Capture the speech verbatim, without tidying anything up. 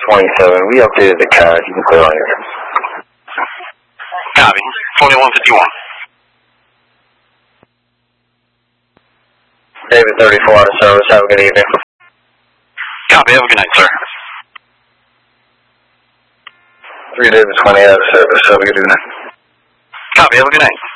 twenty-seven. We updated the card. You can clear on your end. Copy. twenty-one fifty-one. David thirty-four on service. Have a good evening. Copy. Have a good night, sir. three David twenty out of service. Have a good evening. Copy. Have a good night.